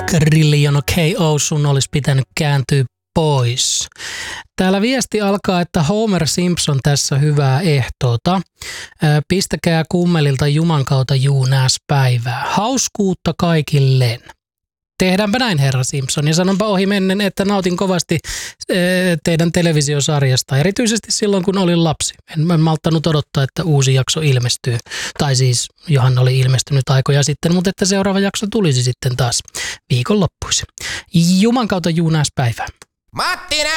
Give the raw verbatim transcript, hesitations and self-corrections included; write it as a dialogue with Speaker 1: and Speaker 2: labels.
Speaker 1: Grillion K O, sun olisi pitänyt kääntyä pois. Täällä viesti alkaa, että Homer Simpson tässä hyvää ehtoota. Pistäkää kummelilta Juman kautta juunääs päivää. Hauskuutta kaikilleen. Tehdäänpä näin, herra Simpson, ja sanonpa ohi mennen, että nautin kovasti teidän televisiosarjasta, erityisesti silloin, kun olin lapsi. En, en malttanut odottaa, että uusi jakso ilmestyy, tai siis johan oli ilmestynyt aikoja sitten, mutta että seuraava jakso tulisi sitten taas viikonloppuisin. Juman kautta juunääs päivää.
Speaker 2: Matti